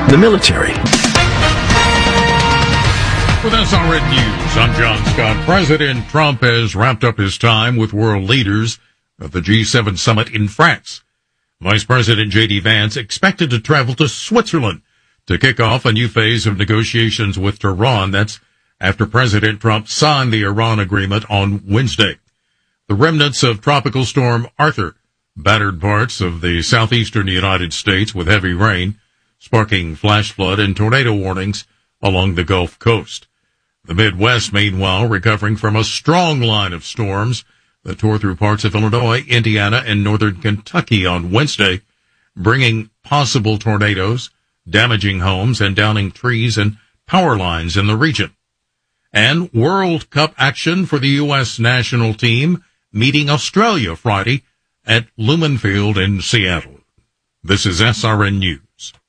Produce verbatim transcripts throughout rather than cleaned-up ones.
the military. With S R N News, I'm John Scott. President Trump has wrapped up his time with world leaders at the G seven summit in France. Vice President J D Vance expected to travel to Switzerland to kick off a new phase of negotiations with Tehran. That's after President Trump signed the Iran agreement on Wednesday. The remnants of Tropical Storm Arthur battered parts of the southeastern United States with heavy rain, sparking flash flood and tornado warnings along the Gulf Coast. The Midwest, meanwhile, recovering from a strong line of storms that tore through parts of Illinois, Indiana, and northern Kentucky on Wednesday, bringing possible tornadoes, damaging homes, and downing trees and power lines in the region. And World Cup action for the U S national team meeting Australia Friday at Lumen Field in Seattle. This is S R N News.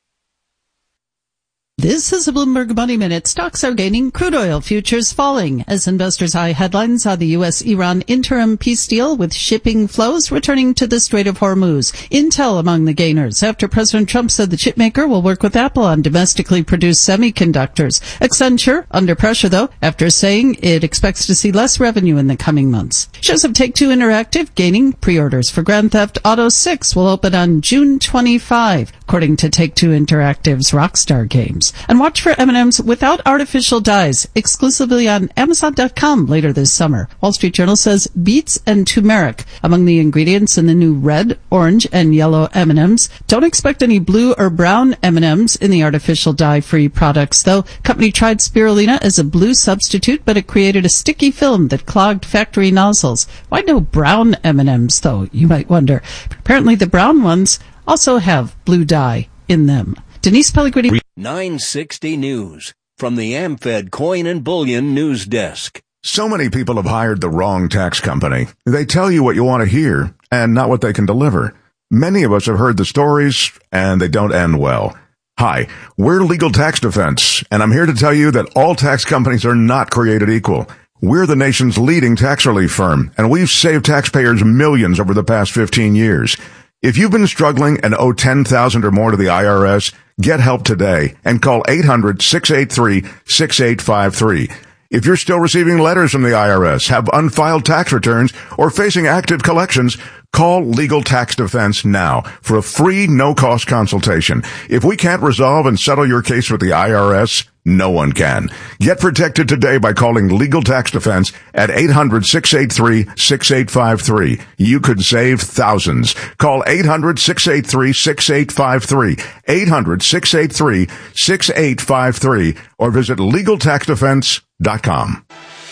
This is a Bloomberg Money Minute. Stocks are gaining, crude oil futures falling as investors eye headlines on the U S Iran interim peace deal with shipping flows returning to the Strait of Hormuz. Intel among the gainers after President Trump said the chipmaker will work with Apple on domestically produced semiconductors. Accenture under pressure though after saying it expects to see less revenue in the coming months. Shares of Take-Two Interactive gaining. Pre-orders for Grand Theft Auto six will open on June twenty-fifth, according to Take-Two Interactive's Rockstar Games. And watch for M and M's without artificial dyes, exclusively on Amazon dot com later this summer. Wall Street Journal says beets and turmeric among the ingredients in the new red, orange, and yellow M and M's. Don't expect any blue or brown M and M's in the artificial dye-free products, though. Company tried spirulina as a blue substitute, but it created a sticky film that clogged factory nozzles. Why no brown M and M's, though, you might wonder. Apparently the brown ones also have blue dye in them. Denise Pellegrini. nine sixty News from the AmFed Coin and Bullion News Desk. So many people have hired the wrong tax company. They tell you what you want to hear and not what they can deliver. Many of us have heard the stories and they don't end well. Hi, we're Legal Tax Defense, and I'm here to tell you that all tax companies are not created equal. We're the nation's leading tax relief firm, and we've saved taxpayers millions over the past fifteen years. If you've been struggling and owe ten thousand dollars or more to the I R S, get help today and call eight hundred, six eight three, six eight five three. If you're still receiving letters from the I R S, have unfiled tax returns, or facing active collections, call Legal Tax Defense now for a free, no-cost consultation. If we can't resolve and settle your case with the I R S, no one can. Get protected today by calling Legal Tax Defense at eight hundred, six eight three, six eight five three. You could save thousands. Call eight hundred, six eight three, six eight five three, eight hundred, six eight three, six eight five three, or visit legal tax defense dot com.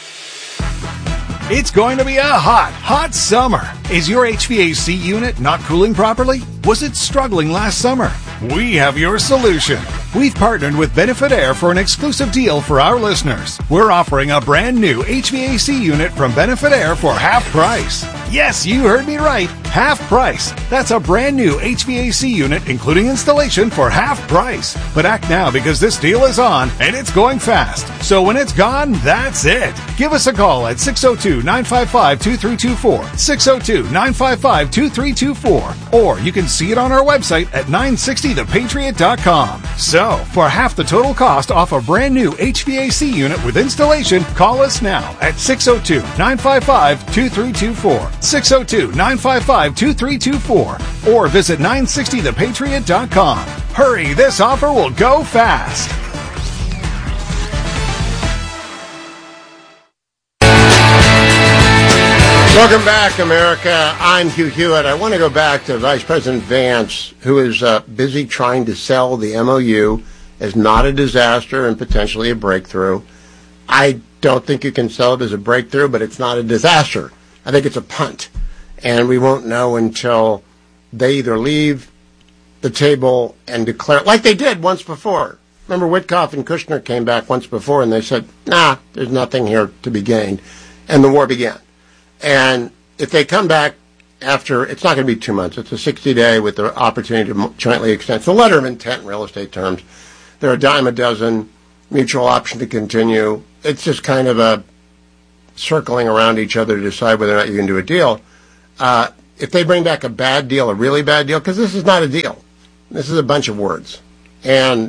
It's going to be a hot, hot summer. Is your H V A C unit not cooling properly? Was it struggling last summer? We have your solution. We've partnered with Benefit Air for an exclusive deal for our listeners. We're offering a brand new H V A C unit from Benefit Air for half price. Yes, you heard me right. Half price. That's a brand new H V A C unit, including installation, for half price. But act now because this deal is on and it's going fast. So when it's gone, that's it. Give us a call at six oh two, nine five five, two three two four, six oh two, nine five five, two three two four, or you can see it on our website at nine sixty the patriot dot com. So, for half the total cost off a brand new H V A C unit with installation, call us now at six oh two, nine five five, two three two four, six oh two, nine five five, two three two four, or visit nine sixty the patriot dot com. Hurry, this offer will go fast. Welcome back, America. I'm Hugh Hewitt. I want to go back to Vice President Vance, who is uh, busy trying to sell the M O U as not a disaster and potentially a breakthrough. I don't think you can sell it as a breakthrough, but it's not a disaster. I think it's a punt. And we won't know until they either leave the table and declare, like they did once before. Remember, Witkoff and Kushner came back once before and they said, nah, there's nothing here to be gained. And the war began. And if they come back after, it's not going to be two months. It's a sixty-day with the opportunity to jointly extend. It's a letter of intent in real estate terms. They're a dime a dozen, mutual option to continue. It's just kind of a circling around each other to decide whether or not you can do a deal. Uh, if they bring back a bad deal, a really bad deal, because this is not a deal. This is a bunch of words. And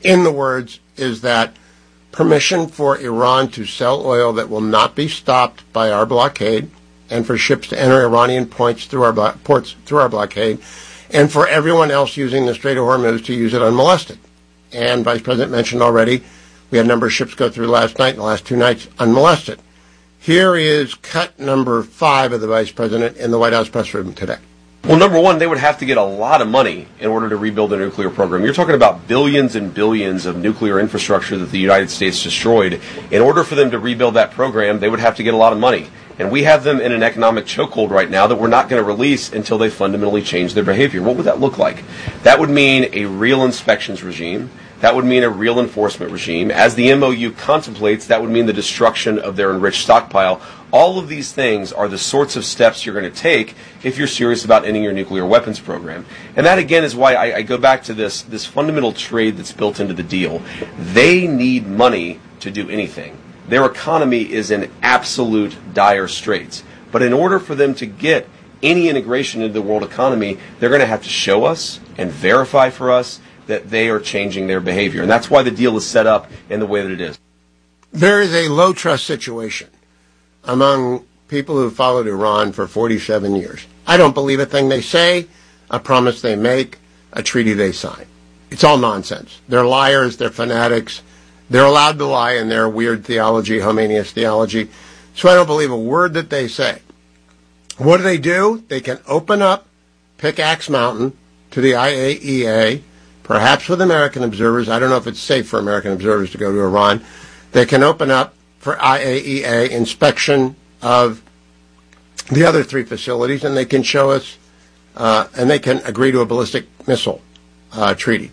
in the words, is that permission for Iran to sell oil that will not be stopped by our blockade, and for ships to enter Iranian ports through our blo- ports through our blockade, and for everyone else using the Strait of Hormuz to use it unmolested. And Vice President mentioned already, we had a number of ships go through last night and the last two nights unmolested. Here is cut number five of the Vice President in the White House press room today. Well, number one, they would have to get a lot of money in order to rebuild their nuclear program. You're talking about billions and billions of nuclear infrastructure that the United States destroyed. In order for them to rebuild that program, they would have to get a lot of money. And we have them in an economic chokehold right now that we're not going to release until they fundamentally change their behavior. What would that look like? That would mean a real inspections regime. That would mean a real enforcement regime. As the M O U contemplates, that would mean the destruction of their enriched stockpile. All of these things are the sorts of steps you're going to take if you're serious about ending your nuclear weapons program. And that, again, is why I, I go back to this, this fundamental trade that's built into the deal. They need money to do anything. Their economy is in absolute dire straits. But in order for them to get any integration into the world economy, they're going to have to show us and verify for us that they are changing their behavior. And that's why the deal is set up in the way that it is. There is a low trust situation among people who followed Iran for forty-seven years. I don't believe a thing they say, a promise they make, a treaty they sign. It's all nonsense. They're liars, they're fanatics, they're allowed to lie in their weird theology, Khomeiniist theology. So I don't believe a word that they say. What do they do? They can open up Pickaxe Mountain to the I A E A, perhaps with American observers. I don't know if it's safe for American observers to go to Iran. They can open up for I A E A inspection of the other three facilities, and they can show us, uh, and they can agree to a ballistic missile uh, treaty.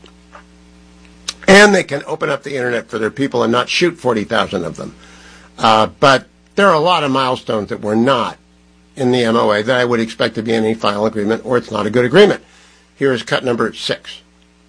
And they can open up the internet for their people and not shoot forty thousand of them. Uh, but there are a lot of milestones that were not in the M O A that I would expect to be in any final agreement, or it's not a good agreement. Here is cut number six.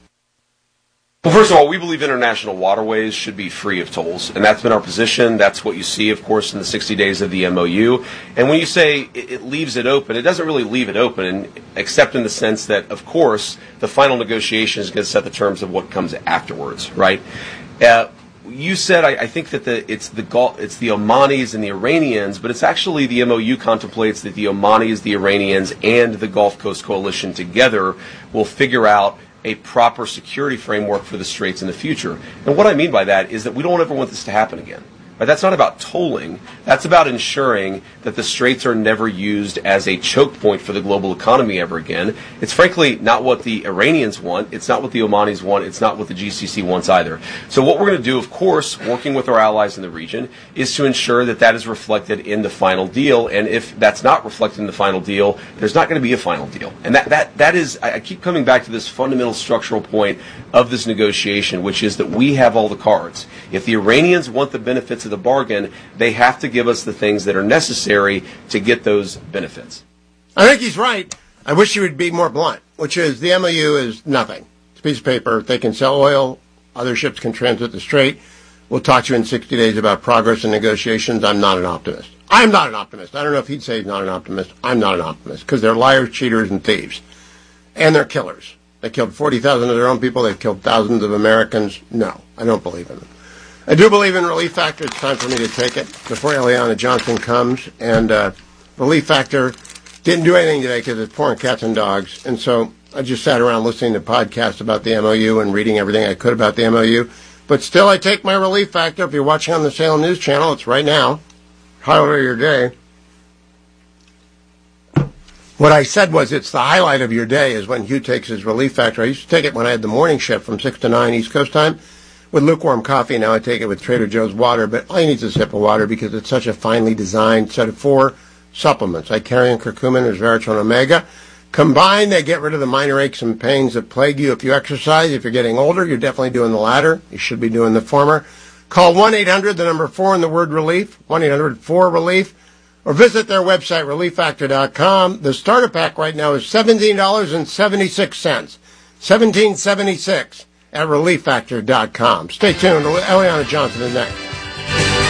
Well, first of all, we believe international waterways should be free of tolls, and that's been our position. That's what you see, of course, in the sixty days of the M O U. And when you say it, it leaves it open, it doesn't really leave it open, except in the sense that, of course, the final negotiation is going to set the terms of what comes afterwards, right? Uh, you said, I, I think that the, it's the Gulf, it's the Omanis and the Iranians, but it's actually the M O U contemplates that the Omanis, the Iranians, and the Gulf Coast Coalition together will figure out a proper security framework for the Straits in the future. And what I mean by that is that we don't ever want this to happen again. Right? That's not about tolling. That's about ensuring that the Straits are never used as a choke point for the global economy ever again. It's frankly not what the Iranians want. It's not what the Omanis want. It's not what the G C C wants either. So what we're going to do, of course, working with our allies in the region, is to ensure that that is reflected in the final deal. And if that's not reflected in the final deal, there's not going to be a final deal. And that, that, that is, I keep coming back to this fundamental structural point of this negotiation, which is that we have all the cards. If the Iranians want the benefits of the bargain, they have to give us the things that are necessary to get those benefits. I think he's right. I wish he would be more blunt, which is the M O U is nothing. It's a piece of paper. They can sell oil. Other ships can transit the Strait. We'll talk to you in sixty days about progress and negotiations. I'm not an optimist. I'm not an optimist. I don't know if he'd say he's not an optimist. I'm not an optimist because they're liars, cheaters, and thieves. And they're killers. They killed forty thousand of their own people. They've killed thousands of Americans. No, I don't believe in them. I do believe in Relief Factor. It's time for me to take it before Eliana Johnson comes. And uh, Relief Factor didn't do anything today because it's pouring cats and dogs. And so I just sat around listening to podcasts about the M O U and reading everything I could about the M O U. But still, I take my Relief Factor. If you're watching on the Salem News Channel, it's right now. Highlight of your day. What I said was it's the highlight of your day is when Hugh takes his Relief Factor. I used to take it when I had the morning shift from six to nine East Coast time with lukewarm coffee. Now I take it with Trader Joe's water, but all you need is a sip of water because it's such a finely designed set of four supplements. Icarian, curcumin, resveratrol, omega. Combined, they get rid of the minor aches and pains that plague you if you exercise. If you're getting older, you're definitely doing the latter. You should be doing the former. Call one eight hundred, the number four, and the word relief, one eight hundred four relief, or visit their website, relief factor dot com. The starter pack right now is seventeen dollars and seventy-six cents. seventeen seventy-six at relief factor dot com. Stay tuned. Eliana Johnson is next.